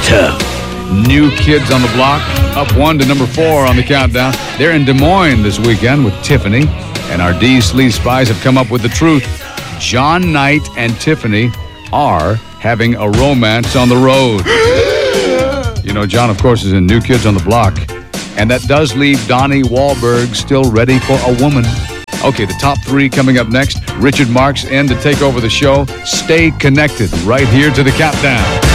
tough. New Kids on the Block, up 1 to number 4 on the countdown. They're in Des Moines this weekend with Tiffany, and our D Sleaze Spies have come up with the truth. John Knight and Tiffany are having a romance on the road. You know, John, of course, is in New Kids on the Block, and that does leave Donnie Wahlberg still ready for a woman. Okay, the top 3 coming up next. Richard Marx in to take over the show. Stay connected right here to the countdown.